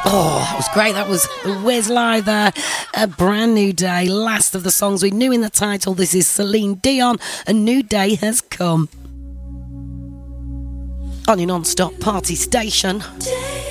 Oh, that was great. That was the Wiz Live there. A brand new day. Last of the songs we knew in the title. This is Celine Dion. A new day has come. On your non-stop party station.